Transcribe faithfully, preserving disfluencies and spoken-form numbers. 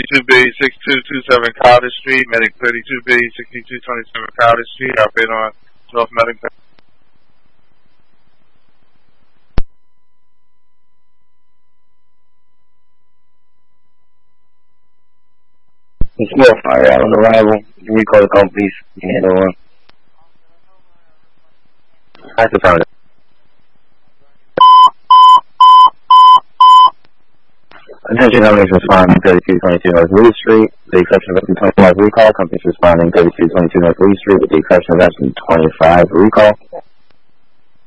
thirty-two B, sixty-two twenty-seven Cottage Street, Medic thirty-two B, sixty-two twenty-seven Cottage Street, operate on North Medic. It's more fire out on arrival. You recall the call, please. You can handle one. That's the pound. Attention, companies responding thirty-two twenty-two North Lee Street. The exception of Estimate twenty-five recall. Companies responding thirty-two twenty-two North Lee Street with the exception of Estimate twenty-five recall.